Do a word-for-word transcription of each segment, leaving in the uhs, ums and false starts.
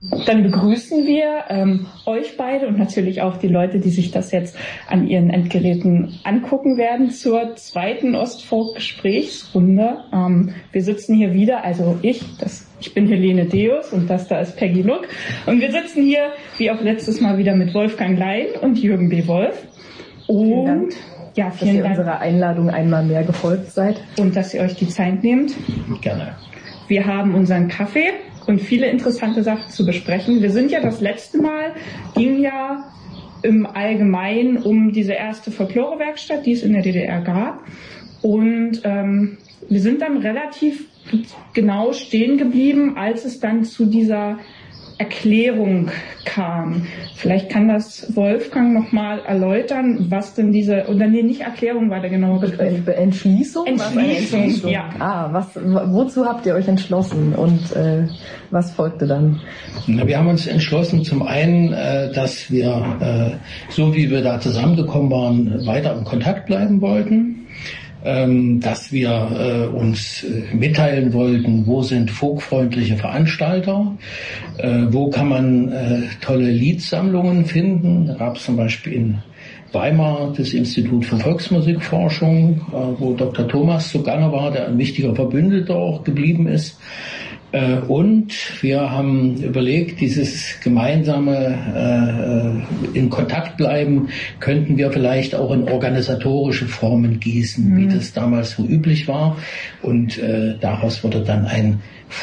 Dann begrüßen wir ähm, euch beide und natürlich auch die Leute, die sich das jetzt an ihren Endgeräten angucken werden, zur zweiten Ostfolk-Gesprächsrunde. Ähm, wir sitzen hier wieder, also ich, das, ich bin Helene Deus und das da ist Peggy Luck. Und wir sitzen hier, wie auch letztes Mal, wieder mit Wolfgang Lein und Jürgen B. Wolf. Und ja, vielen dass ihr Dank, unserer Einladung einmal mehr gefolgt seid. Und dass ihr euch die Zeit nehmt. Gerne. Wir haben unseren Kaffee und viele interessante Sachen zu besprechen. Wir sind ja das letzte Mal, ging ja im Allgemeinen um diese erste Folklore-Werkstatt, die es in der D D R gab. Und ähm, wir sind dann relativ genau stehen geblieben, als es dann zu dieser Erklärung kam. Vielleicht kann das Wolfgang nochmal erläutern, was denn diese, oder nee, nicht Erklärung war der genaue Begriff. Be- Entschließung? Entschließung, Entschließung, ja. Ah, was, wozu habt ihr euch entschlossen und äh, was folgte dann? Na, wir haben uns entschlossen, zum einen, äh, dass wir, äh, so wie wir da zusammengekommen waren, weiter in Kontakt bleiben wollten. Dass wir äh, uns äh, mitteilen wollten, wo sind folkfreundliche Veranstalter, äh, wo kann man äh, tolle Liedsammlungen finden. Da gab es zum Beispiel in Weimar das Institut für Volksmusikforschung, äh, wo Doktor Thomas zugange war, der ein wichtiger Verbündeter auch geblieben ist. Äh, und wir haben überlegt, dieses gemeinsame äh, in Kontakt bleiben, könnten wir vielleicht auch in organisatorische Formen gießen, mhm. wie das damals so üblich war. Und äh, daraus wurde dann ein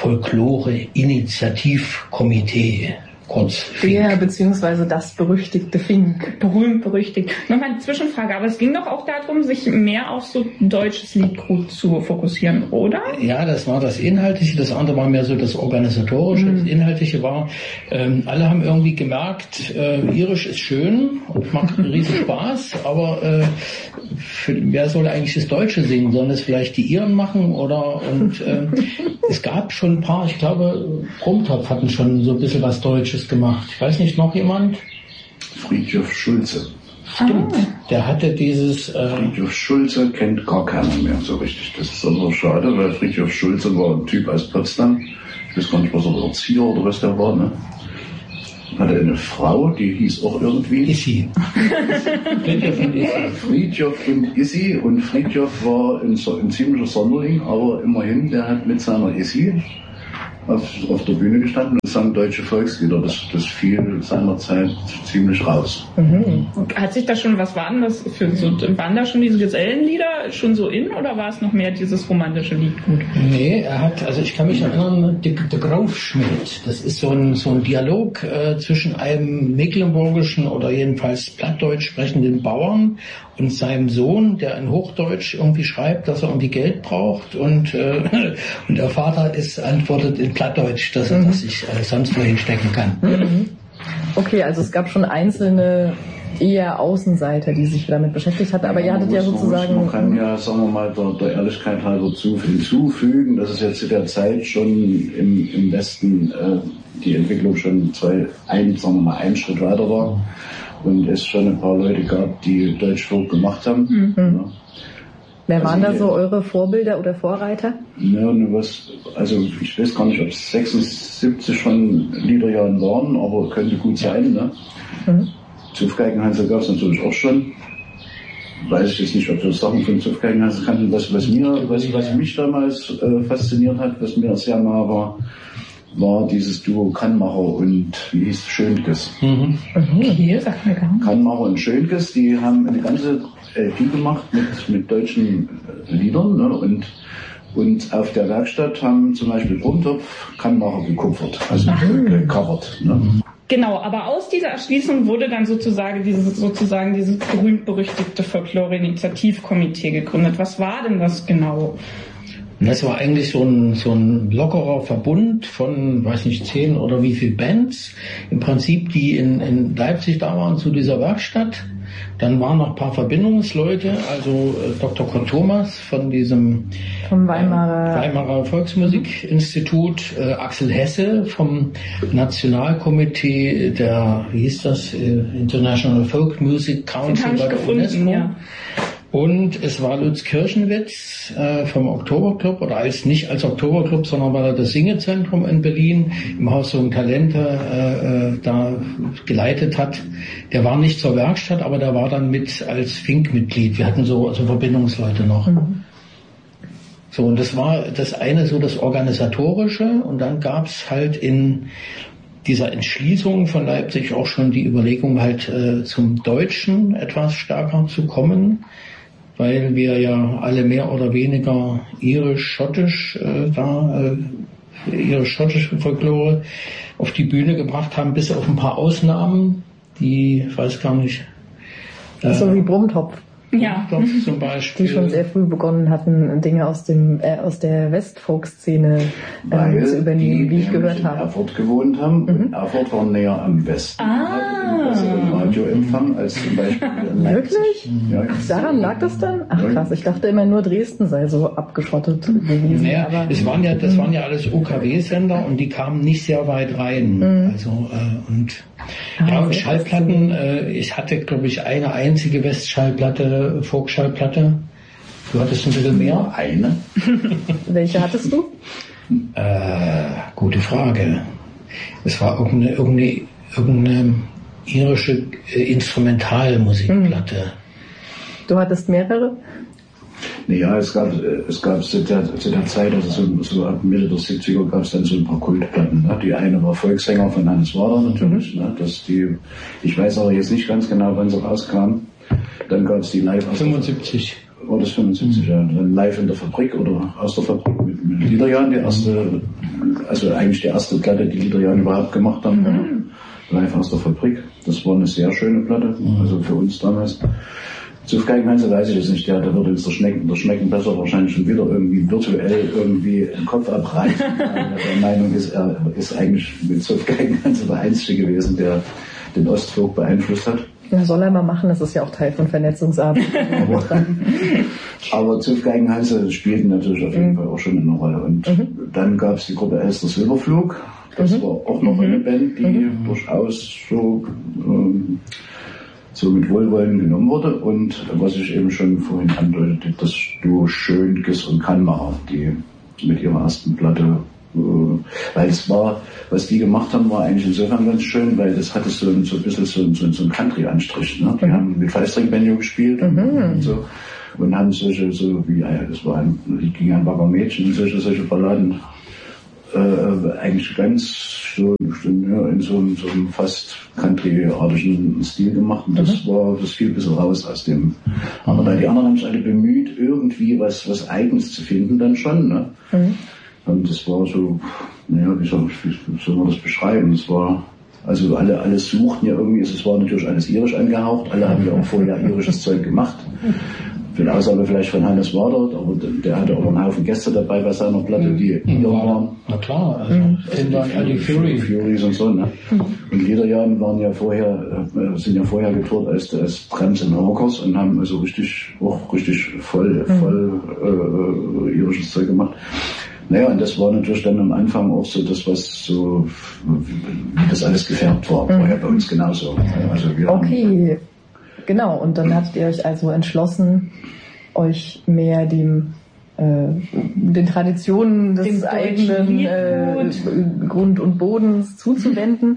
Folklore-Initiativkomitee. Kurz Der beziehungsweise das berüchtigte Fink. Berühmt berüchtigt. Nochmal eine Zwischenfrage, aber es ging doch auch darum, sich mehr auf so deutsches Liedgut zu fokussieren, oder? Ja, das war das Inhaltliche, das andere war mehr so das Organisatorische. Mhm. Das Inhaltliche war, ähm, alle haben irgendwie gemerkt, äh, Irisch ist schön und macht riesen Spaß, aber äh, für, wer soll eigentlich das Deutsche singen? Sollen das vielleicht die Iren machen? Oder und äh, es gab schon ein paar, ich glaube, Brumtopf hatten schon so ein bisschen was Deutsches gemacht. Ich weiß nicht, noch jemand? Fridtjof Schulze. Stimmt, ah. Der hatte dieses... Äh Fridtjof Schulze kennt gar keiner mehr so richtig. Das ist aber schade, weil Fridtjof Schulze war ein Typ aus Potsdam. Ich weiß gar nicht, was er war, Erzieher oder was der war, ne? Hatte eine Frau, die hieß auch irgendwie... Issi. Fridtjof und Issi. Fridtjof und Issi. Und Fridtjof war ein, ein ziemlicher Sonderling, aber immerhin, der hat mit seiner Issi Auf, auf der Bühne gestanden und sang deutsche Volkslieder. Das, das fiel seinerzeit ziemlich raus. Mhm. Hat sich da schon, was waren das für so, waren da schon diese Gesellenlieder schon so in oder war es noch mehr dieses romantische Liedgut? Nee, er hat, also ich kann mich erinnern, der, der Graufschmidt, das ist so ein, so ein Dialog äh, zwischen einem mecklenburgischen oder jedenfalls plattdeutsch sprechenden Bauern und seinem Sohn, der in Hochdeutsch irgendwie schreibt, dass er irgendwie Geld braucht und, äh, und der Vater ist, antwortet in Plattdeutsch, dass er mhm. das sich äh, sonst wohin stecken kann. Mhm. Okay, also es gab schon einzelne eher Außenseiter, die sich damit beschäftigt hatten, aber ja, ihr hattet ja sozusagen... Man kann ja, sagen wir mal, der, der Ehrlichkeit halber zu hinzufügen, dass es jetzt zu der Zeit schon im, im Westen äh, die Entwicklung schon zwei, ein, sagen wir mal, einen Schritt weiter war. Und es schon ein paar Leute gab, die Deutschfolk gemacht haben. Mhm. Ja. Wer also waren da so eure Vorbilder oder Vorreiter? Ja, was, also ich weiß gar nicht, ob es sechsundsiebzig schon Liederjahren waren, aber könnte gut sein. Ne? Mhm. Zupfgeigenheinze gab es natürlich auch schon. Weiß ich jetzt nicht, ob wir Sachen von Zupfgeigenheinze kannten. Was, was, mir, was, was mich damals äh, fasziniert hat, was mir sehr nah war, war dieses Duo Kannmacher und, wie hieß es, Schönkes. Mhm. Okay, sag mir gar nicht. Kannmacher und Schönkes, die haben eine ganze L P gemacht mit, mit deutschen Liedern, ne? und, und auf der Werkstatt haben zum Beispiel Brumtopf Kannmacher gekupfert, also gecovert. Ne? Genau, aber aus dieser Erschließung wurde dann sozusagen dieses, sozusagen dieses berühmt-berüchtigte Folklore-Initiativkomitee gegründet. Was war denn das genau? Das war eigentlich so ein, so ein lockerer Verbund von, weiß nicht, zehn oder wie viel Bands, im Prinzip, die in, in Leipzig da waren zu dieser Werkstatt. Dann waren noch ein paar Verbindungsleute, also äh, Doktor Kurt Thomas von diesem vom Weimarer, äh, Weimarer Volksmusikinstitut, äh, Axel Hesse vom Nationalkomitee der, wie hieß das, äh, International Folk Music Council bei der UNESCO. Ja. Und es war Lutz Kirchenwitz äh, vom Oktoberclub, oder als nicht als Oktoberclub, sondern weil er das Singezentrum in Berlin im Haus Jungen Talente äh, äh, da geleitet hat. Der war nicht zur Werkstatt, aber der war dann mit als Fink-Mitglied. Wir hatten so also Verbindungsleute noch. Mhm. So, und das war das eine, so das Organisatorische. Und dann gab's halt in dieser Entschließung von Leipzig auch schon die Überlegung, halt äh, zum Deutschen etwas stärker zu kommen, weil wir ja alle mehr oder weniger irisch-schottisch äh, da, äh, irisch-schottische Folklore auf die Bühne gebracht haben, bis auf ein paar Ausnahmen, die, ich weiß gar nicht. Äh, so wie Brummtopf. Ja. Zum Beispiel. Die schon sehr früh begonnen hatten, Dinge aus dem äh, aus der Westfolk-Szene äh, zu übernehmen, die, wie ich die gehört in habe. Erfurt gewohnt haben. Mhm. Und Erfurt war näher am Westen. Ah. Also im Radioempfang als zum Beispiel in Leipzig. Wirklich? Ja. Daran lag das dann? Ach krass, ich dachte immer nur Dresden sei so abgeschottet gewesen. Naja, aber es waren ja, das waren ja alles O K W-Sender und die kamen nicht sehr weit rein. Mhm. Also äh, und Ah, ja, und sehr Schallplatten, äh, ich hatte, glaube ich, eine einzige Westschallplatte, Folkschallplatte. Du hattest ein bisschen mehr? Eine. Welche hattest du? Äh, gute Frage. Es war irgendeine, irgendeine, irgendeine irische äh, Instrumentalmusikplatte. Du hattest mehrere? Naja, es gab, es gab zu der, zu der Zeit, also so, so ab Mitte der siebziger gab es dann so ein paar Kultplatten. Ne? Die eine war Volkssänger von Hannes Wader natürlich. Mhm. Ne? Das die, ich weiß aber jetzt nicht ganz genau, wann sie rauskam. Dann gab es die Live aus fünfundsiebzig. Der, war das fünfundsiebzig, mhm. ja. Dann Live in der Fabrik oder aus der Fabrik mit, mit Liederjan, die erste, also eigentlich die erste Platte, die Liederjan überhaupt gemacht haben. Mhm. Live aus der Fabrik. Das war eine sehr schöne Platte, mhm. also für uns damals. Zu Geigenheinze weiß ich es nicht, der, der würde uns der Schnecken, der Schneckenbesser wahrscheinlich schon wieder irgendwie virtuell irgendwie den Kopf abreißen. Der Meinung ist, er ist eigentlich mit Zuf Geigenheinze der Einzige gewesen, der den Ostfolk beeinflusst hat. Ja, soll er mal machen, das ist ja auch Teil von Vernetzungsarbeit. aber aber Zuf Geigenheinze spielten natürlich auf jeden mhm. Fall auch schon eine Rolle. Und mhm. dann gab es die Gruppe Elster Silberflug. Das mhm. war auch noch eine Band, die mhm. durchaus so ähm, so mit Wohlwollen genommen wurde. Und was ich eben schon vorhin andeutete, das Duo Schön, Giss und Kannmacher, die mit ihrer ersten Platte, äh, weil es war, was die gemacht haben, war eigentlich insofern ganz schön, weil das hatte so, so ein bisschen so, so, so einen Country-Anstrich. Ne? Die mhm. haben mit Fallstring-Banjo gespielt mhm. und so und haben solche, so wie, ja, das war ein, die ging ein Bagger Mädchen, solche, solche Balladen, äh, eigentlich ganz so, ja, in so einem, so einem fast country-artigen Stil gemacht. Und das mhm. war, das fiel ein bisschen raus aus dem. Aber da die anderen haben sich alle bemüht, irgendwie was, was Eigenes zu finden, dann schon, ne? Mhm. Und das war so, naja, wie soll, wie soll man das beschreiben? Das war, also alle, alle suchten ja irgendwie, es war natürlich alles irisch angehaucht, alle haben ja auch vorher irisches Zeug gemacht. Für eine Aussage vielleicht von Hannes Wader, aber der hatte auch einen Haufen Gäste dabei bei seiner Platte, die mhm. waren. Na klar, also mhm. also die Fury. Furies und so, ne? Mhm. Und Liederjan waren ja vorher, äh, sind ja vorher getourt als, als Trams und Rockers und haben also richtig, auch richtig voll, mhm. voll äh, irisches Zeug gemacht. Naja, und das war natürlich dann am Anfang auch so das, was so, wie das alles gefärbt war, war ja bei uns genauso. Also wir okay. Genau, und dann hattet ihr euch also entschlossen, euch mehr dem äh, den Traditionen des dem eigenen äh, Grund und Bodens zuzuwenden.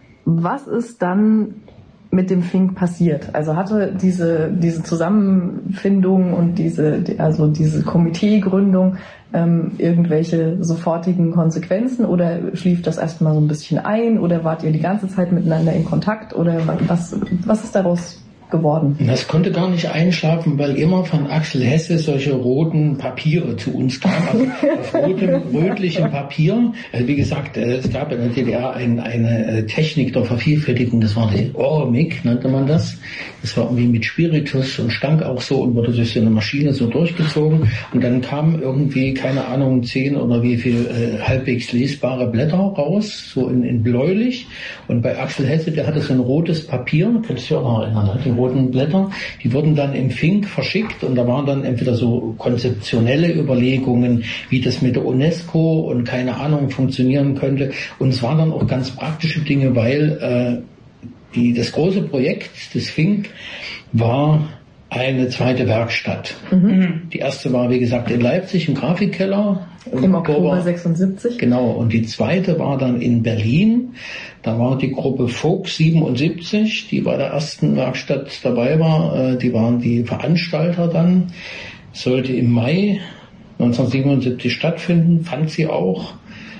Was ist dann mit dem Fink passiert? Also hatte diese diese Zusammenfindung und diese also diese Komiteegründung ähm, irgendwelche sofortigen Konsequenzen oder schlief das erstmal so ein bisschen ein oder wart ihr die ganze Zeit miteinander in Kontakt oder was was ist daraus geworden? Das konnte gar nicht einschlafen, weil immer von Axel Hesse solche roten Papiere zu uns kamen, also auf rotem, rötlichem Papier. Also wie gesagt, es gab in der D D R ein, eine Technik der Vervielfältigung, das war die Ormik, nannte man das. Das war irgendwie mit Spiritus und stank auch so und wurde durch so eine Maschine so durchgezogen. Und dann kamen irgendwie, keine Ahnung, zehn oder wie viel äh, halbwegs lesbare Blätter raus, so in, in bläulich. Und bei Axel Hesse, der hatte so ein rotes Papier, kannst du dich auch noch erinnern, die roten Blätter, die wurden dann im Fink verschickt und da waren dann entweder so konzeptionelle Überlegungen, wie das mit der UNESCO und keine Ahnung funktionieren könnte. Und es waren dann auch ganz praktische Dinge, weil äh, die, das große Projekt des Fink war eine zweite Werkstatt. Mhm. Die erste war, wie gesagt, in Leipzig im Grafikkeller. Im, Im Oktober sechsundsiebzig. Genau, und die zweite war dann in Berlin. Da war die Gruppe Folk siebenundsiebzig, die bei der ersten Werkstatt dabei war. Die waren die Veranstalter dann. Sollte im Mai neunzehnhundertsiebenundsiebzig stattfinden, fand sie auch.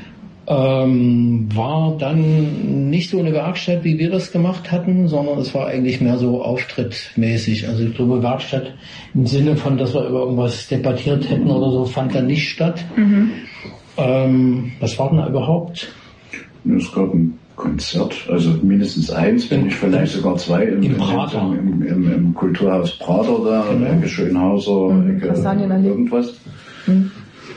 Ähm, war dann nicht so eine Werkstatt, wie wir das gemacht hatten, sondern es war eigentlich mehr so auftrittmäßig. Also ich glaube, Werkstatt im Sinne von, dass wir über irgendwas debattiert hätten oder so, fand dann nicht statt. Mhm. Ähm, was war denn da überhaupt? Es gab ein Konzert, also mindestens eins, wenn nicht vielleicht sogar zwei im, im, Prater. im, im, im, im Kulturhaus Prater da, genau. Ecke Schönhauser, mhm. Ecke irgendwas. Mhm.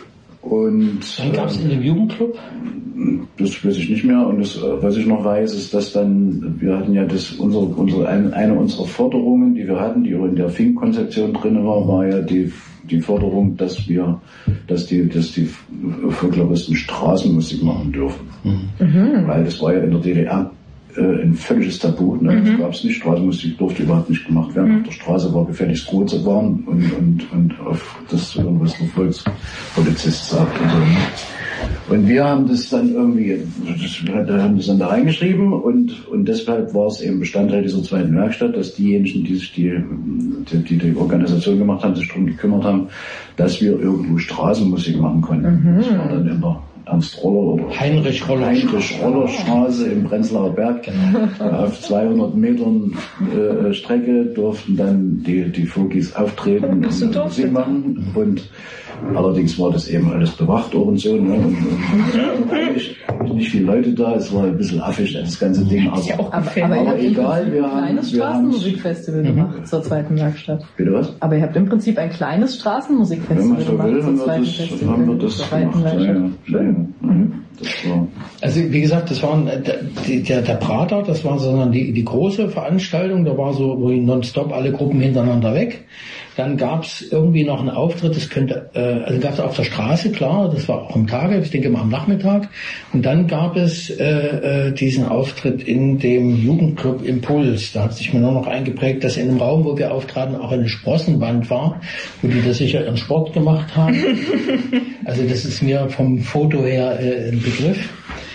Und dann gab es in dem Jugendclub? Das weiß ich nicht mehr. Und das, was ich noch weiß, ist, dass dann, wir hatten ja das, unsere, unsere, eine unserer Forderungen, die wir hatten, die auch in der Fink-Konzeption drin war, war ja die, die Forderung, dass wir, dass die, dass die Folkloristen Straßenmusik machen dürfen. Mhm. Weil das war ja in der D D R äh, ein völliges Tabu. Ne? Mhm. Das gab es nicht. Straßenmusik durfte überhaupt nicht gemacht werden. Mhm. Auf der Straße war gefährlich rot zu fahren und, und, und auf das, was der Volkspolizist sagt. Und, so, ne? Und wir haben das dann irgendwie, das, haben das dann da reingeschrieben und, und deshalb war es eben Bestandteil dieser zweiten Werkstatt, dass diejenigen, die sich die, die, die Organisation gemacht haben, sich darum gekümmert haben, dass wir irgendwo Straßenmusik machen konnten. Mhm. Das war dann in der Ernst Roller oder Heinrich Roller, Heinrich Roller Straße im Prenzlauer Berg. Genau. Auf zweihundert Metern äh, Strecke durften dann die, die Folkies auftreten und Musik machen. Und allerdings war das eben alles bewacht und so. Ne? Und, und eigentlich, eigentlich nicht viele Leute da. Es war ein bisschen affig, das ganze Ding. Aber, ja auch aber, aber, aber egal, wir haben ein kleines Straßenmusikfestival gemacht mhm. zur zweiten Werkstatt. Bitte was? Aber ihr habt im Prinzip ein kleines Straßenmusikfestival so gemacht will, zur zweiten das, Festival. Haben wir das gemacht. Ja, ja. Schön. Mhm. Das war also wie gesagt, das waren der, der, der Prater, das war sondern die, die große Veranstaltung, da war so nonstop alle Gruppen hintereinander weg. Dann gab es irgendwie noch einen Auftritt, das könnte, äh, also gab es auf der Straße, klar, das war auch am Tage, ich denke mal am Nachmittag. Und dann gab es äh, äh, diesen Auftritt in dem Jugendclub Impuls. Da hat sich mir nur noch eingeprägt, dass in dem Raum, wo wir auftraten, auch eine Sprossenwand war, wo die da sicher ihren Sport gemacht haben. Also das ist mir vom Foto her äh, ein Begriff.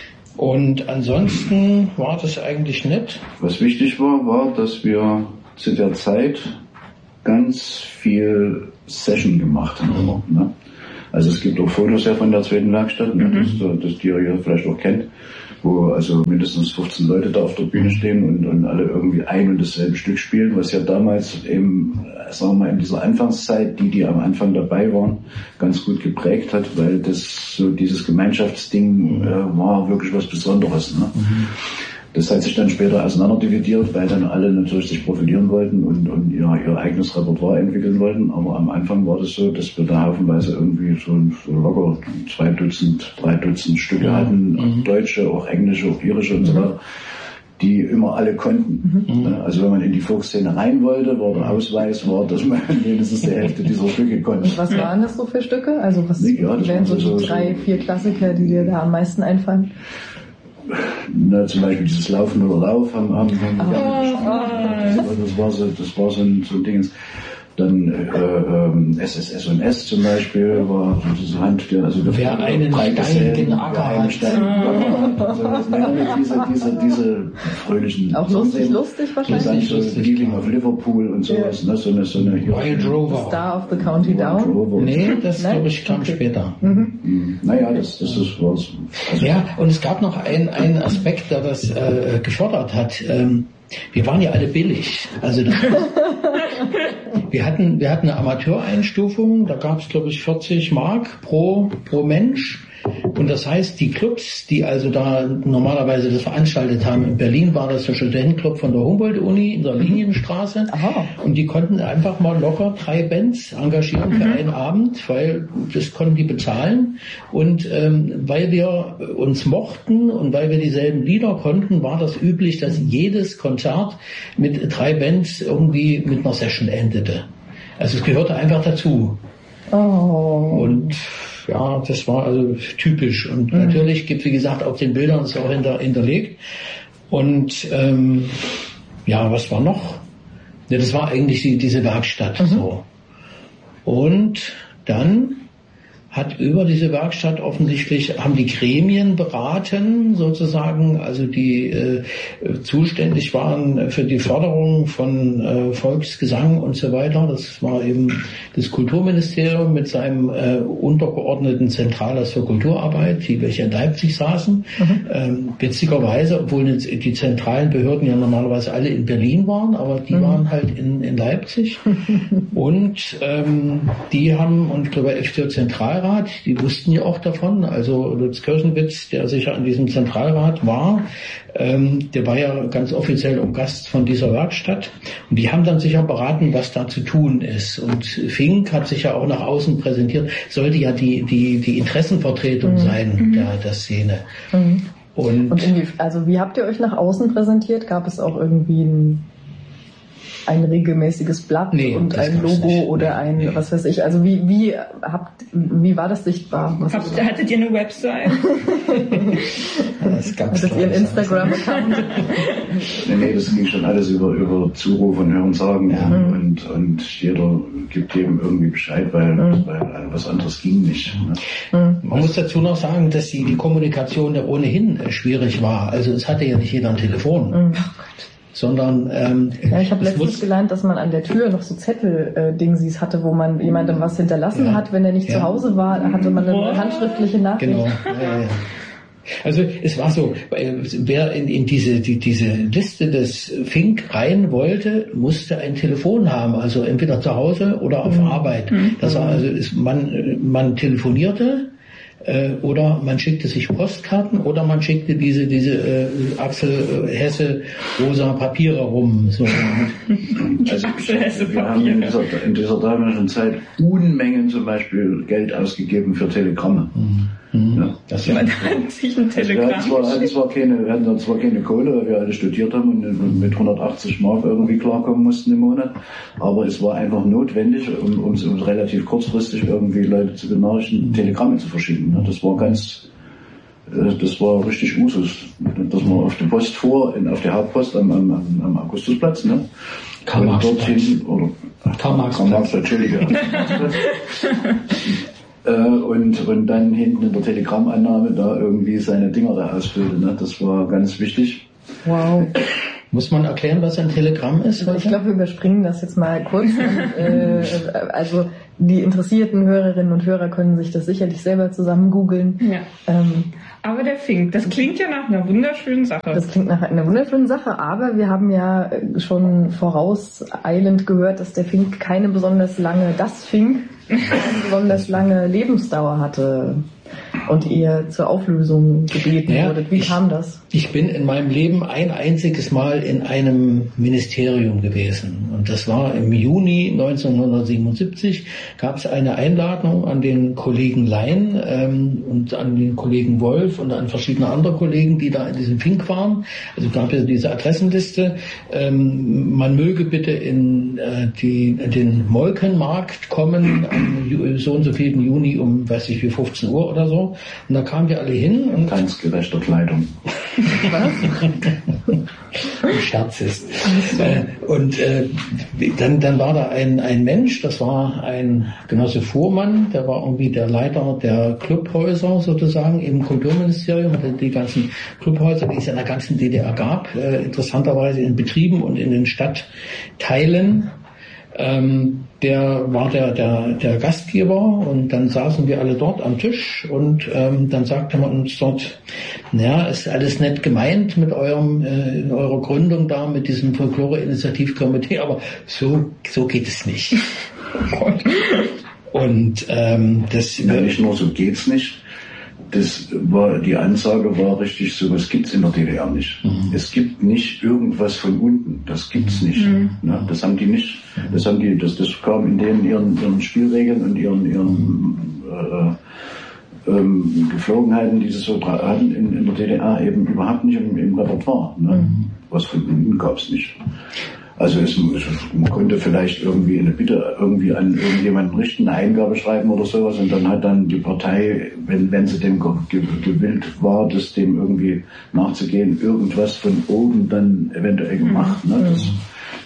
Und ansonsten war das eigentlich nett. Was wichtig war, war, dass wir zu der Zeit ganz viel Session gemacht haben. Mhm. Ne? Also es gibt auch Fotos ja von der zweiten Werkstatt, ne? mhm. das, das die ihr vielleicht auch kennt, wo also mindestens fünfzehn Leute da auf der Bühne stehen und, und alle irgendwie ein und dasselbe Stück spielen, was ja damals eben, sagen wir mal, in dieser Anfangszeit, die, die am Anfang dabei waren, ganz gut geprägt hat, weil das so dieses Gemeinschaftsding äh, war wirklich was Besonderes. Ne? Mhm. Das hat sich dann später auseinanderdividiert, weil dann alle natürlich sich profilieren wollten und, und ihr, ihr eigenes Repertoire entwickeln wollten. Aber am Anfang war das so, dass wir da haufenweise irgendwie so, so locker zwei Dutzend, drei Dutzend Stücke mhm. hatten, mhm. deutsche, auch englische, auch irische und so weiter, die immer alle konnten. Mhm. Also wenn man in die Folkszene rein wollte, war der Ausweis, war, dass man mindestens die Hälfte dieser Stücke konnte. Und was waren das so für Stücke? Also was ja, wären so die so, drei, vier Klassiker, die dir da am meisten einfallen? Na, zum Beispiel dieses Laufen oder Lauf haben, haben, haben wir gerne gespielt. Das war so, das war so ein, so ein Ding. Dann äh, ähm, S S S und S zum Beispiel war so diese Hand, der also der wer einen Stein gen Acker hat. Also, diese, diese, diese fröhlichen. Auch lustig, lustig wahrscheinlich. So Leaving of Liverpool und sowas. Ja. Ne, so eine, so eine Wild Rover. Star of the County Down. Nee, das glaube ich kam okay. später. Mhm. Mhm. Naja, das, das ist was. Also ja, und es gab noch einen, einen Aspekt, der das äh, gefördert hat. Ähm, wir waren ja alle billig. Also das wir hatten wir hatten eine Amateureinstufung, da gab es glaube ich vierzig Mark pro pro Mensch. Und das heißt, die Clubs, die also da normalerweise das veranstaltet haben, in Berlin war das der Studentenclub von der Humboldt-Uni in der Linienstraße. Aha. Und die konnten einfach mal locker drei Bands engagieren für mhm. einen Abend, weil das konnten die bezahlen. Und ähm, weil wir uns mochten und weil wir dieselben Lieder konnten, war das üblich, dass jedes Konzert mit drei Bands irgendwie mit einer Session endete. Also es gehörte einfach dazu. Oh. Und ja, das war also typisch. Und mhm. natürlich gibt, wie gesagt, auf den Bildern ist auch hinter, hinterlegt. Und ähm, ja, was war noch? Ja, das war eigentlich die, diese Werkstatt. Mhm. So. Und dann hat über diese Werkstatt offensichtlich, haben die Gremien beraten, sozusagen, also die äh, zuständig waren für die Förderung von äh, Volksgesang und so weiter. Das war eben das Kulturministerium mit seinem äh, untergeordneten Zentrales für Kulturarbeit, die welche in Leipzig saßen. Mhm. Ähm, witzigerweise, obwohl die zentralen Behörden ja normalerweise alle in Berlin waren, aber die mhm. waren halt in, in Leipzig. Und ähm, die haben, und ich glaube, F D Zentralrat, die wussten ja auch davon, also Lutz Kirchenwitz, der sicher an diesem Zentralrat war, ähm, der war ja ganz offiziell auch Gast von dieser Werkstatt und die haben dann sicher beraten, was da zu tun ist. Und Fink hat sich ja auch nach außen präsentiert, sollte ja die, die, die Interessenvertretung mhm. sein der, der Szene. Mhm. Und, und wie, also wie habt ihr euch nach außen präsentiert? Gab es auch irgendwie ein ein regelmäßiges Blatt nee, und ein Logo nicht. Oder ein, nee. was weiß ich. Also wie, wie habt, wie war das sichtbar? Was Habt, hattet ihr eine Website? Das gab's hattet ihr einen Instagram-Account? nee, nee, das ging schon alles über, über Zuruf und Hörensagen ja. und, und jeder gibt jedem irgendwie Bescheid, weil, mhm. weil was anderes ging nicht. Ne? Mhm. Man muss dazu noch sagen, dass die, die Kommunikation ja ohnehin schwierig war. Also es hatte ja nicht jeder ein Telefon. Mhm. Sondern ähm, ja, ich habe letztens gelernt, dass man an der Tür noch so Zettel-Dingsies äh, hatte, wo man jemandem was hinterlassen ja. hat, wenn er nicht ja. zu Hause war, hatte man eine oh. handschriftliche Nachricht. Genau. Ja, ja. Also es war so, wer in, in diese die, diese Liste des Fink rein wollte, musste ein Telefon haben, also entweder zu Hause oder auf mhm. Arbeit. Mhm. Das war also ist, man man telefonierte. Oder man schickte sich Postkarten oder man schickte diese diese äh, Axel äh, Hesse rosa Papiere rum. So. Also ich, wir haben in dieser, in dieser damaligen Zeit Unmengen zum Beispiel Geld ausgegeben für Telegramme. Mhm. Ja. Das man hat sich ein Telegramm. Also wir, hatten zwar, hatten zwar keine, wir hatten zwar keine Kohle, weil wir alle studiert haben und mit hundertachtzig Mark irgendwie klarkommen mussten im Monat, aber es war einfach notwendig, um, um, um relativ kurzfristig irgendwie Leute zu benachrichtigen, Telegramme zu verschicken. Das war ganz, das war richtig Usus, dass man auf die Post fuhr, auf die Hauptpost am, am, am Augustusplatz, ne? Karl-Marx-Platz. Oder Karl-Marx-Platz, Entschuldige. Äh, und, und dann hinten in der Telegrammannahme da irgendwie seine Dinger da ausfüllte. Ne? Das war ganz wichtig. Wow. Muss man erklären, was ein Telegramm ist? Ich glaube, wir überspringen das jetzt mal kurz. Und, äh, also die interessierten Hörerinnen und Hörer können sich das sicherlich selber zusammen googeln. Ja. Ähm, aber der Fink, das klingt ja nach einer wunderschönen Sache. Das klingt nach einer wunderschönen Sache, aber wir haben ja schon vorauseilend gehört, dass der Fink keine besonders lange, das Fink, keine besonders lange Lebensdauer hatte und ihr zur Auflösung gebeten ja, wurdet. Wie ich, kam das? Ich bin in meinem Leben ein einziges Mal in einem Ministerium gewesen. Und das war im Juni neunzehnhundertsiebenundsiebzig. Gab es eine Einladung an den Kollegen Lein ähm, und an den Kollegen Wolf und an verschiedene andere Kollegen, die da in diesem Fink waren. Also gab es diese Adressenliste. Ähm, man möge bitte in äh, die, den Molkenmarkt kommen am so und so vielen Juni um, weiß ich wie, fünfzehn Uhr oder so. Und da kamen wir alle hin. Und ganz gerechter Kleidung. Was? Scherz ist. Äh, und äh, dann, dann war da ein, ein Mensch, das war ein Genosse Fuhrmann, der war irgendwie der Leiter der Clubhäuser sozusagen im Kulturministerium, der die ganzen Clubhäuser, die es in der ganzen D D R gab, äh, interessanterweise in Betrieben und in den Stadtteilen. Ähm, der war der, der, der Gastgeber und dann saßen wir alle dort am Tisch und ähm, dann sagte man uns dort, naja, ist alles nett gemeint mit eurem, äh, in eurer Gründung da, mit diesem Folklore-Initiativkomitee, aber so, so geht es nicht. Und ähm, das... Ja, nicht nur so geht's nicht. Das war, die Ansage war richtig, sowas gibt's in der D D R nicht. Mhm. Es gibt nicht irgendwas von unten. Das gibt's nicht. Mhm. Ne? Das haben die nicht. Das haben die, das, das kam in denen ihren, ihren Spielregeln und ihren, ihren, äh, ähm, Geflogenheiten, die sie so hatten in, in der D D R eben überhaupt nicht im, im Repertoire. Ne? Mhm. Was von unten gab's nicht. Also es, man konnte vielleicht irgendwie eine Bitte irgendwie an irgendjemanden richten, eine Eingabe schreiben oder sowas und dann hat dann die Partei, wenn, wenn sie dem gewillt war, das dem irgendwie nachzugehen, irgendwas von oben dann eventuell gemacht. Ne? Das,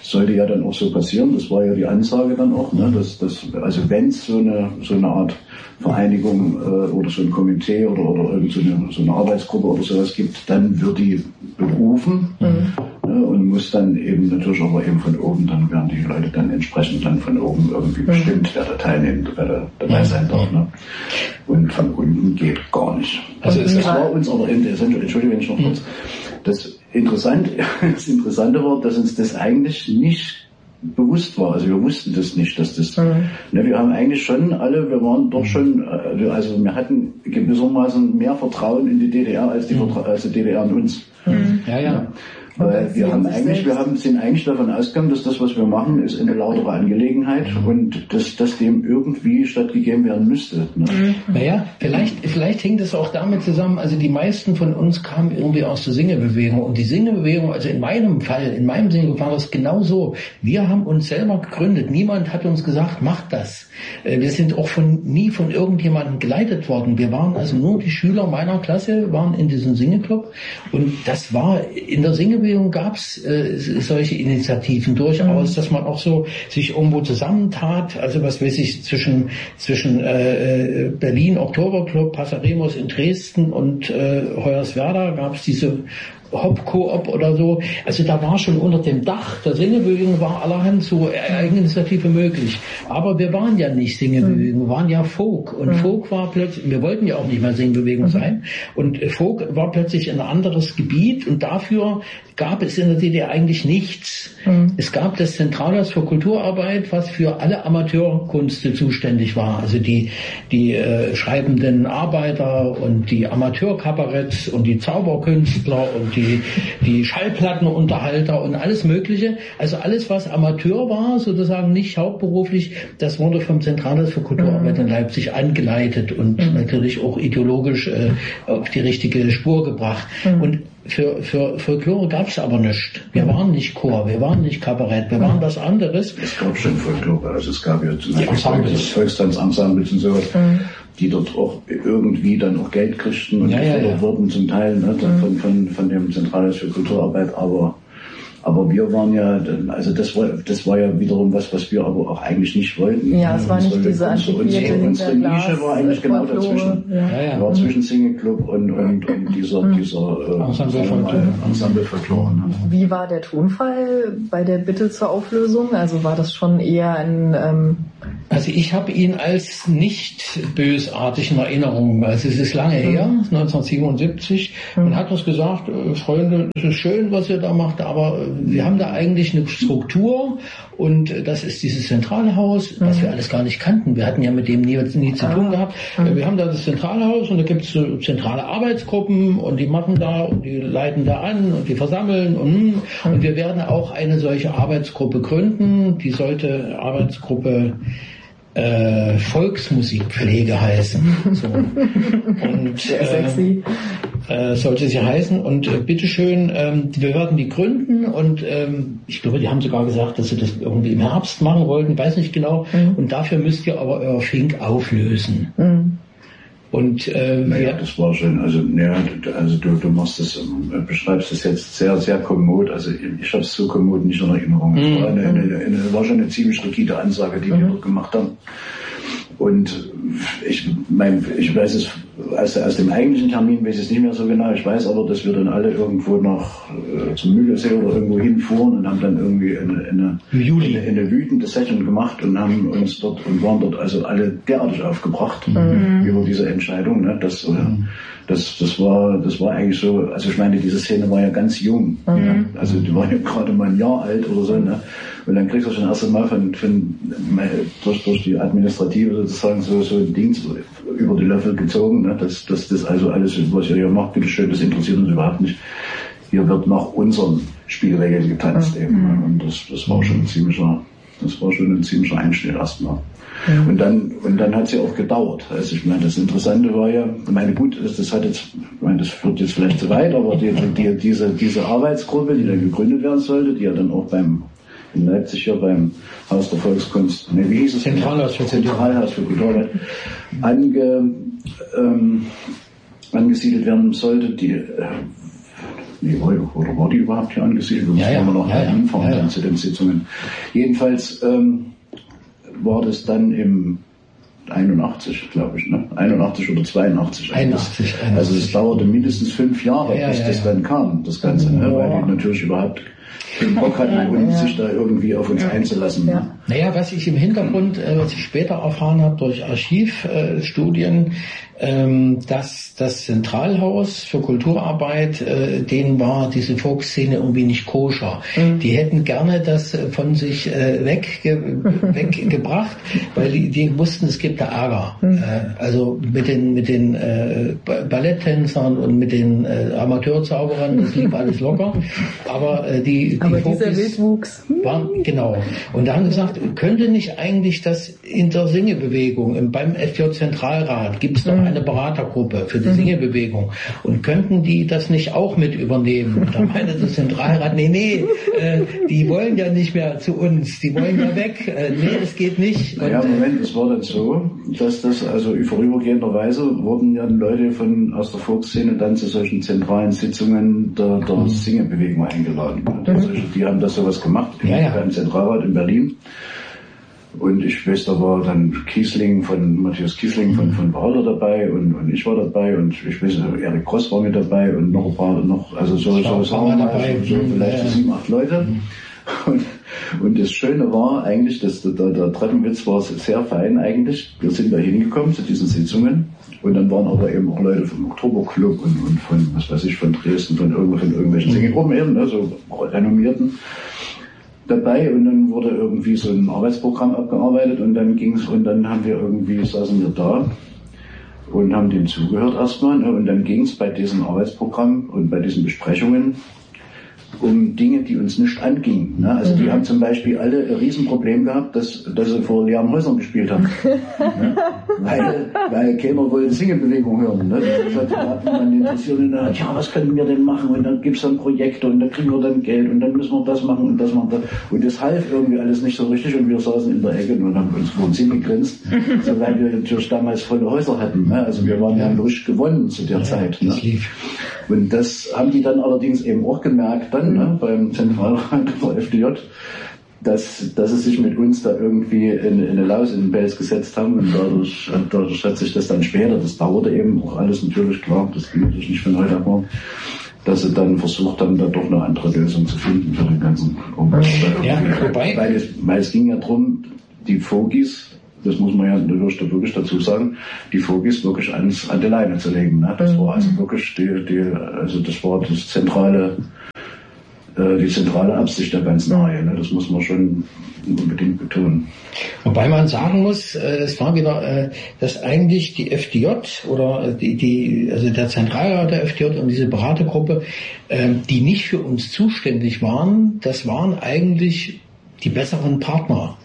sollte ja dann auch so passieren. Das war ja die Ansage dann auch, ne? dass, dass, also wenn es so eine, so eine Art Vereinigung äh, oder so ein Komitee oder, oder irgend so eine, so eine Arbeitsgruppe oder sowas gibt, dann wird die berufen mhm. ne? Und muss dann eben natürlich aber eben von oben, dann werden die Leute dann entsprechend dann von oben irgendwie mhm. bestimmt, wer da teilnimmt, wer da dabei sein darf. Ne? Und von unten geht gar nicht. Also das war uns aber, Entschuldigung, wenn ich noch kurz, das Interessante, das Interessante war, dass uns das eigentlich nicht bewusst war. Also wir wussten das nicht, dass das, mhm. ne, wir haben eigentlich schon alle, wir waren doch schon, also wir hatten gewissermaßen mehr Vertrauen in die D D R als die, mhm. als die D D R in uns. Mhm. Ja, ja. ja. Weil wir haben eigentlich, wir haben, sind eigentlich davon ausgegangen, dass das, was wir machen, ist eine lautere Angelegenheit mhm. und dass das dem irgendwie stattgegeben werden müsste. Ne? Mhm. Naja, vielleicht, vielleicht hängt es auch damit zusammen, also die meisten von uns kamen irgendwie aus der Singebewegung und die Singebewegung, also in meinem Fall, in meinem Sinne war das genau so. Wir haben uns selber gegründet. Niemand hat uns gesagt, macht das. Wir sind auch von, nie von irgendjemandem geleitet worden. Wir waren also nur die Schüler meiner Klasse, waren in diesem Singeclub und das war in der Singebewegung gab es äh, solche Initiativen durchaus, mhm. dass man auch so sich irgendwo zusammentat, also was weiß ich, zwischen zwischen äh, Berlin Oktoberclub, Passaremus in Dresden und äh, Hoyerswerda gab es diese Hop-Koop oder so. Also da war schon unter dem Dach der Singebewegung war allerhand so Eigeninitiative möglich. Aber wir waren ja nicht Singebewegung, wir waren ja Folk. Und mhm. Folk war plötzlich, wir wollten ja auch nicht mehr Singebewegung mhm. sein. Und Folk war plötzlich ein anderes Gebiet und dafür gab es in der D D R eigentlich nichts. Mhm. Es gab das Zentralhaus für Kulturarbeit, was für alle Amateurkunste zuständig war. Also die, die äh, schreibenden Arbeiter und die Amateurkabaretts und die Zauberkünstler und die, die Schallplattenunterhalter und alles Mögliche. Also alles, was Amateur war, sozusagen nicht hauptberuflich, das wurde vom Zentralhaus für Kulturarbeit mhm. in Leipzig angeleitet und mhm. natürlich auch ideologisch äh, auf die richtige Spur gebracht. Mhm. Und Für, für Folklore gab es aber nichts. Wir waren nicht Chor, wir waren nicht Kabarett, wir waren was anderes. Es gab schon Folklore, also es gab ja zum Beispiel das Volkstanzensembles und sowas, mhm. die dort auch irgendwie dann auch Geld kriegten und ja, gefördert ja, ja. wurden zum Teil ne, mhm. von, von, von dem Zentralhaus für Kulturarbeit, aber Aber wir waren ja, also das war, das war ja wiederum was, was wir aber auch eigentlich nicht wollten. Ja, es war nicht diese antiquierte Unsere Nische war eigentlich genau dazwischen. Ja. Ja, ja. War zwischen Singeclub und, und, und dieser, mhm. dieser äh, Ensemble-Folklore. Ne? Wie war der Tonfall bei der Bitte zur Auflösung? Also war das schon eher ein... Ähm Also ich habe ihn als nicht bösartig in Erinnerung. Also es ist lange mhm. her, neunzehnhundertsiebenundsiebzig. Mhm. Man hat uns gesagt, äh, Freunde, es ist schön, was ihr da macht, aber wir haben da eigentlich eine Struktur und das ist dieses Zentralhaus, was mhm. wir alles gar nicht kannten. Wir hatten ja mit dem nie, nie zu tun gehabt. Mhm. Wir haben da das Zentralhaus und da gibt es so zentrale Arbeitsgruppen und die machen da und die leiten da an und die versammeln und, mhm. und wir werden auch eine solche Arbeitsgruppe gründen. Die sollte Arbeitsgruppe Äh, Volksmusikpflege heißen. So. Und äh, äh, sollte sie heißen. Und äh, bitteschön, ähm, wir werden die gründen und ähm, ich glaube, die haben sogar gesagt, dass sie das irgendwie im Herbst machen wollten, weiß nicht genau. Mhm. Und dafür müsst ihr aber euer Fink auflösen. Mhm. Und äh, naja, das war schon, also ja, also du, du machst das, äh, beschreibst das jetzt sehr, sehr kommod. Also ich, ich habe es so kommod nicht in Erinnerung. Mhm. Es war, eine, eine, eine, war schon eine ziemlich rigide Ansage, die mhm. wir dort gemacht haben. Und ich mein, ich weiß es aus, aus dem eigentlichen Termin weiß ich es nicht mehr so genau. Ich weiß aber, dass wir dann alle irgendwo nach äh, zum Mühlesee oder irgendwo hinfuhren und haben dann irgendwie eine, eine, eine, eine wütende Session gemacht und haben uns dort und waren dort also alle derartig aufgebracht mhm. über diese Entscheidung. Ne? Das, äh, das, das war, das war eigentlich so. Also ich meine, diese Szene war ja ganz jung. Mhm. Ne? Also die waren ja gerade mal ein Jahr alt oder so. Ne? Und dann kriegst du schon erst einmal von, von durch, durch die Administrative sozusagen so, so ein Ding über die Löffel gezogen, ne? dass, dass das also alles, was ihr hier macht, bitteschön, das interessiert uns überhaupt nicht. Hier wird nach unseren Spielregeln getanzt mhm. eben. Ne? Und das, das war schon ein ziemlicher, das war schon ein ziemlicher Einschnitt erstmal. Mhm. Und dann, und dann hat es ja auch gedauert. Also ich meine, das Interessante war ja, ich meine, gut, das, das hat jetzt, ich meine, das führt jetzt vielleicht zu weit, aber die, die, diese, diese Arbeitsgruppe, die dann gegründet werden sollte, die ja dann auch beim in Leipzig hier beim Haus der Volkskunst, ne, wie hieß es? Zentralhaus für Zentralhaus für Kulturarbeit, ange, ähm, angesiedelt werden sollte. Die, äh, Nee, war, oder war die überhaupt hier angesiedelt? Wir müssen ja, ja. immer noch ja, ja. hinfahren ja, ja. dann zu den Sitzungen. Jedenfalls ähm, war das dann im einundachtzig, glaube ich, ne? einundachtzig oder zweiundachtzig. einundachtzig, einundachtzig. Also es dauerte mindestens fünf Jahre, ja, bis ja, das ja. dann kam, das Ganze, ne? Weil die natürlich überhaupt den Bock hatten, und ja. sich da irgendwie auf uns ja. einzulassen. Ja. Naja, was ich im Hintergrund, äh, was ich später erfahren habe durch Archivstudien, ähm, dass das Zentralhaus für Kulturarbeit, äh, denen war diese Folkszene irgendwie nicht koscher. Mhm. Die hätten gerne das von sich äh, wegge weggebracht, weil die, die wussten, es gibt da Ärger. Mhm. Äh, also mit den mit den äh, Balletttänzern und mit den äh, Amateurzauberern, das lief alles locker. Aber äh, die, die Aber dieser Wildwuchs. Waren, genau. Und da haben sie gesagt, könnte nicht eigentlich das in der Singebewegung, beim F J-Zentralrat gibt es doch eine Beratergruppe für die Singebewegung, und könnten die das nicht auch mit übernehmen? Und da meinte der Zentralrat, nee, nee, äh, die wollen ja nicht mehr zu uns, die wollen ja weg, äh, nee, das geht nicht. Und, ja, Moment, es war dann so, dass das, also vorübergehenderweise wurden ja Leute von aus der Volksszene dann zu solchen zentralen Sitzungen der, der mhm. Singebewegung eingeladen. Also, die haben das sowas gemacht im, ja, ja. beim Zentralrat in Berlin. Und ich weiß, da war dann Kiesling von, Matthias Kiesling von, von Walder dabei, und, und ich war dabei, und ich weiß, Erik Gross war mit dabei, und noch ein paar, noch, also so, so, sagen wir mal, so, so vielleicht ja. sieben, acht Leute. Mhm. Und, und das Schöne war eigentlich, dass der, der, der Treppenwitz war sehr fein eigentlich. Wir sind da hingekommen zu diesen Sitzungen, und dann waren aber eben auch Leute vom Oktoberclub und, und von, was weiß ich, von Dresden, von, irgendwo, von irgendwelchen Singegruppen eben, ne, so renommierten dabei, und dann wurde irgendwie so ein Arbeitsprogramm abgearbeitet, und dann ging's, und dann haben wir irgendwie, saßen wir da und haben dem zugehört erstmal, ne, und dann ging's bei diesem Arbeitsprogramm und bei diesen Besprechungen um Dinge, die uns nicht angingen. Ne? Also mhm. die haben zum Beispiel alle ein Riesenproblem gehabt, dass, dass sie vor leeren Häusern gespielt haben. Ne? Weil, weil keiner wollte Singebewegung hören. Ne? Da hat man interessiert, und dann, ja, was können wir denn machen? Und dann gibt's dann Projekte, und da kriegen wir dann Geld, und dann müssen wir das machen und das machen. Das. Und das half irgendwie alles nicht so richtig, und wir saßen in der Ecke und haben uns vor uns hingegrinst, so, weil wir natürlich damals volle Häuser hatten. Ne? Also wir waren ja richtig gewonnen zu der ja, Zeit. Ne? Und das haben die dann allerdings eben auch gemerkt dann, ne, beim Zentralrat der F D J, dass, dass sie sich mit uns da irgendwie in, in eine Laus in den Pelz gesetzt haben, und dadurch, dadurch hat sich das dann später, das dauerte eben auch alles natürlich, klar, das ging natürlich nicht von heute ab, dass sie dann versucht haben, da doch eine andere Lösung zu finden für den ganzen Umbau. Ja, wobei, weil, es, weil es ging ja darum, die Vogis, das muss man ja natürlich wirklich dazu sagen, die Vogis wirklich ans, an die Leine zu legen. Ne? Das war also wirklich die, die, also das war das zentrale, äh, die zentrale Absicht der ganzen Reihe. Ne? Das muss man schon unbedingt betonen. Wobei man sagen muss, äh, es war wieder, äh, dass eigentlich die F D J oder die, die, also der Zentralrat der F D J und diese Beratergruppe, äh, die nicht für uns zuständig waren, das waren eigentlich die besseren Partner.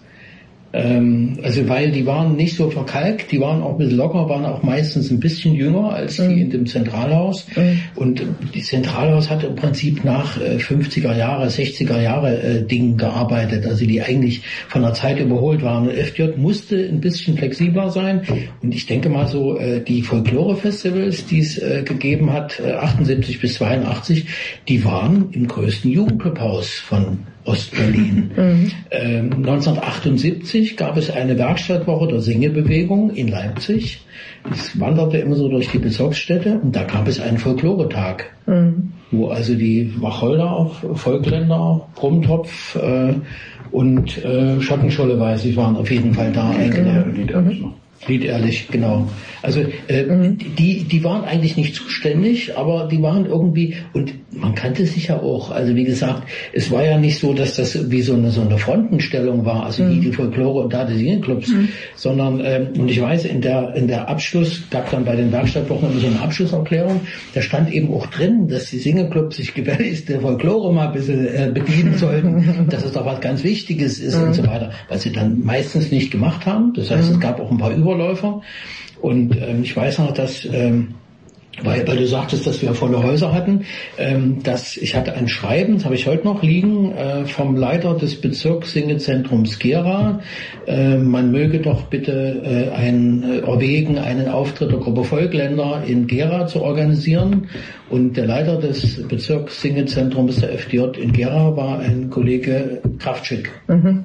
Ähm, also weil die waren nicht so verkalkt, die waren auch ein bisschen locker, waren auch meistens ein bisschen jünger als die mhm. in dem Zentralhaus. Mhm. Und die Zentralhaus hat im Prinzip nach äh, fünfziger Jahre, sechziger Jahre äh, Dingen gearbeitet, also die eigentlich von der Zeit überholt waren. Und F D J musste ein bisschen flexibler sein. Und ich denke mal so, äh, die Folklore-Festivals, die es äh, gegeben hat, äh, achtundsiebzig bis zweiundachtzig, die waren im größten Jugendclubhaus von Ostberlin. Mhm. Ähm, neunzehnhundertachtundsiebzig gab es eine Werkstattwoche der Singebewegung in Leipzig. Das wanderte immer so durch die Bezirksstädte, und da gab es einen Folkloretag, mhm. wo also die Wacholder, Volkländer, Brummtopf äh, und äh, Schottenscholle, weiß ich, waren auf jeden Fall da eingeladen. Mhm. Lied ehrlich, genau. Also äh, mhm. die die waren eigentlich nicht zuständig, aber die waren irgendwie, und man kannte sich ja auch. Also wie gesagt, es war ja nicht so, dass das wie so eine so eine Frontenstellung war, also mhm. die, die Folklore und da die Singeclubs, mhm. sondern ähm, und ich weiß, in der in der Abschluss gab dann bei den Werkstattwochen immer so eine Abschlusserklärung, da stand eben auch drin, dass die Singeclubs sich gefälligst der Folklore mal ein bisschen äh, bedienen sollten, dass es doch was ganz Wichtiges ist mhm. und so weiter, was sie dann meistens nicht gemacht haben. Das heißt, mhm. es gab auch ein paar Über Läufer. Und ähm, ich weiß noch, dass, ähm, weil, weil du sagtest, dass wir volle Häuser hatten, ähm, dass ich hatte ein Schreiben, das habe ich heute noch liegen, äh, vom Leiter des Bezirkssingezentrums Gera. Äh, man möge doch bitte äh, ein, äh, erwägen, einen Auftritt der Gruppe Volkländer in Gera zu organisieren. Und der Leiter des Bezirks-Single-Zentrums der F D J in Gera war ein Kollege Kraftschick. Mhm.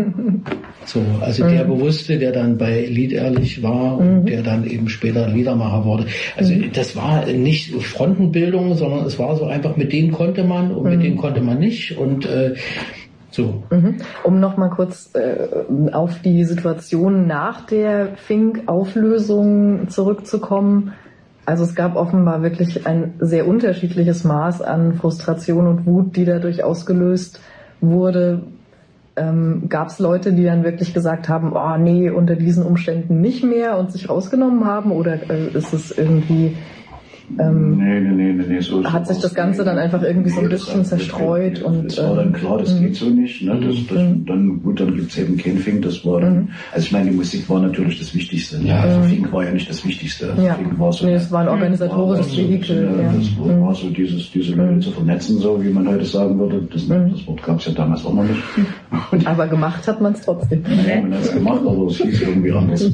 So, also mhm. der Bewusste, der dann bei Lied Ehrlich war und mhm. der dann eben später Liedermacher wurde. Also mhm. das war nicht Frontenbildung, sondern es war so einfach, mit denen konnte man und mhm. mit denen konnte man nicht. Und äh, so. Mhm. Um noch mal kurz äh, auf die Situation nach der Fink-Auflösung zurückzukommen. Also es gab offenbar wirklich ein sehr unterschiedliches Maß an Frustration und Wut, die dadurch ausgelöst wurde. Ähm, gab es Leute, die dann wirklich gesagt haben, oh nee, unter diesen Umständen nicht mehr und sich rausgenommen haben? Oder äh, ist es irgendwie... Ähm, nee, nee, nee, nee, nee, so hat sich das Ganze dann einfach irgendwie so ein bisschen zerstreut? und das war dann klar, das geht so nicht. Ne? Das, das, dann, gut, dann gibt's eben kein Fink, das war dann, also ich meine, die Musik war natürlich das Wichtigste. Ne? Also Fink war ja nicht das Wichtigste. Ja. Fink war so, nee, es war ein organisatorisches Vehikel. So, ja. Das war, war so dieses, diese Leute zu vernetzen, so wie man heute sagen würde. Das, das Wort gab's ja damals auch noch nicht. Und aber gemacht hat man es trotzdem. Ja, man hat es gemacht, aber es hieß irgendwie anders.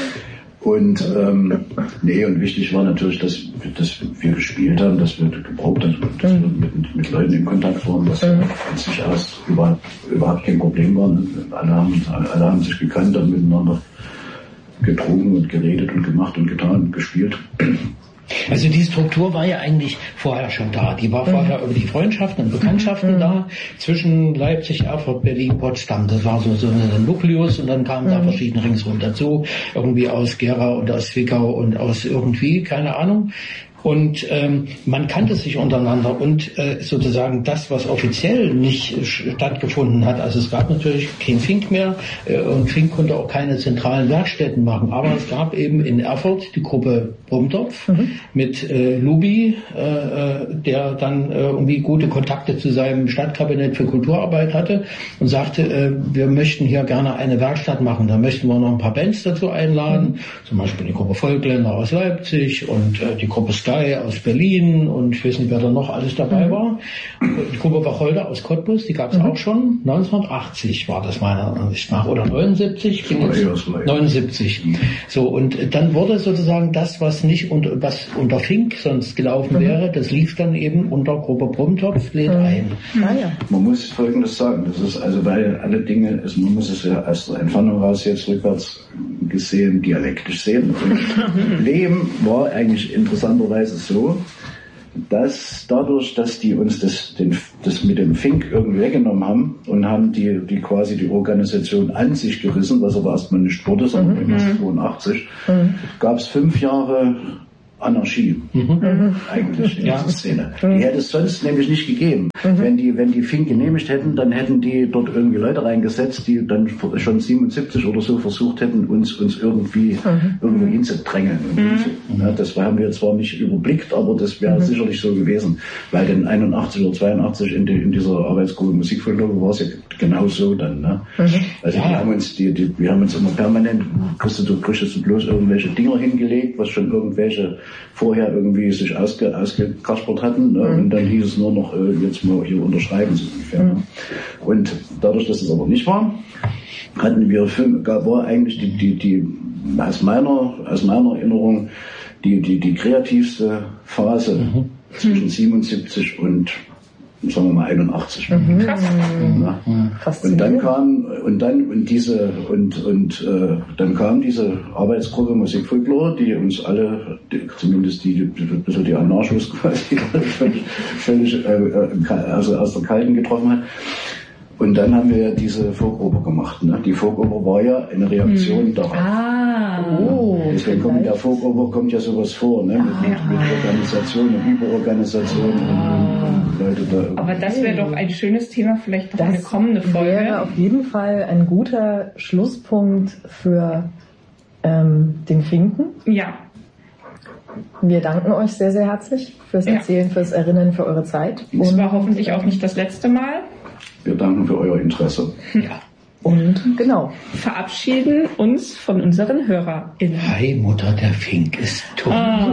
Und ähm, nee, und wichtig war natürlich, dass, dass wir gespielt haben, dass wir geprobt haben, dass wir mit, mit Leuten in Kontakt waren, dass wir von sich aus überhaupt, überhaupt kein Problem waren. Alle haben, alle haben sich gekannt und miteinander getrunken und geredet und gemacht und getan und gespielt. Also die Struktur war ja eigentlich vorher schon da. Die war vorher mhm. über die Freundschaften und Bekanntschaften mhm. da zwischen Leipzig, Erfurt, Berlin, Potsdam. Das war so, so ein Nukleus und dann kamen mhm. da verschiedene ringsrum dazu. Irgendwie aus Gera und aus Zwickau und aus irgendwie, keine Ahnung. Und ähm, man kannte sich untereinander und äh, sozusagen das, was offiziell nicht stattgefunden hat, also es gab natürlich kein Fink mehr äh, und Fink konnte auch keine zentralen Werkstätten machen, aber es gab eben in Erfurt die Gruppe Brummtopf mhm. mit äh, Lubi, äh, der dann äh, irgendwie gute Kontakte zu seinem Stadtkabinett für Kulturarbeit hatte und sagte, äh, wir möchten hier gerne eine Werkstatt machen, da möchten wir noch ein paar Bands dazu einladen, mhm. zum Beispiel die Gruppe Volkländer aus Leipzig und äh, die Gruppe aus Berlin und ich weiß nicht, wer da noch alles dabei mhm. war. Die Gruppe Wacholder aus Cottbus, die gab es mhm. auch schon. neunzehnhundertachtzig war das meiner Ansicht nach. Oder neunundsiebzig? Bin jetzt neunundsiebzig. Mhm. So, und dann wurde sozusagen das, was nicht unter, was unter Fink sonst gelaufen mhm. wäre, das lief dann eben unter Gruppe Brummtopf, lädt mhm. ein. Ah, ja. Man muss Folgendes sagen. Das ist also, weil alle Dinge, also man muss es ja aus der Entfernung raus jetzt rückwärts gesehen, dialektisch sehen. Und das Problem war eigentlich interessanterweise so, dass dadurch, dass die uns das, den, das mit dem Fink irgendwie weggenommen haben und haben die, die quasi die Organisation an sich gerissen, was aber erstmal nicht wurde, sondern mhm. neunzehnhundertzweiundachtzig, mhm. gab es fünf Jahre Anarchie, mhm. eigentlich in ja. dieser Szene. Die hätte es sonst nämlich nicht gegeben. Mhm. Wenn die, wenn die Fink genehmigt hätten, dann hätten die dort irgendwie Leute reingesetzt, die dann schon siebenundsiebzig oder so versucht hätten, uns, uns irgendwie, mhm. irgendwo hinzudrängeln. Mhm. Ja, das haben wir zwar nicht überblickt, aber das wäre mhm. sicherlich so gewesen. Weil dann einundachtzig oder zweiundachtzig in, die, in dieser Arbeitsgruppe Musikfolklore war es ja genau so dann. Ne? Mhm. Also ja. wir haben uns, die, die, wir haben uns immer permanent, kriegst du, kriegst du bloß irgendwelche Dinger hingelegt, was schon irgendwelche vorher irgendwie sich ausge, ausgekaspert hatten, ne? mhm. und dann hieß es nur noch, äh, jetzt mal hier unterschreiben, so ungefähr. Mhm. Und dadurch, dass es aber nicht war, hatten wir fünf, war eigentlich die, die, die, aus meiner, aus meiner Erinnerung, die, die, die kreativste Phase mhm. zwischen siebenundsiebzig und sagen wir mal einundachtzig. Mhm. Krass. Ja. Und dann kam und dann und diese und und äh, dann kam diese Arbeitsgruppe Musikfolklore, die uns alle, die, zumindest die, die ein bisschen die Anarchos quasi völlig, völlig äh, also aus der Kalten getroffen hat. Und dann haben wir ja diese Folkoper gemacht. Ne? Die Folkoper war ja eine Reaktion hm. darauf. Ah, oh, deswegen kommt der Folkoper kommt ja sowas vor, ne? mit, ah, mit, mit Organisation und Überorganisation ah. und Leute da. Aber das wäre doch ein schönes Thema, vielleicht noch eine kommende Folge. Das wäre auf jeden Fall ein guter Schlusspunkt für ähm, den Finken. Ja. Wir danken euch sehr, sehr herzlich fürs Erzählen, ja. fürs Erinnern, für eure Zeit. Es war hoffentlich auch nicht das letzte Mal. Wir danken für euer Interesse. Ja. Und genau. Verabschieden uns von unseren HörerInnen. Hi, Mutter, der Fink ist tot. Ah.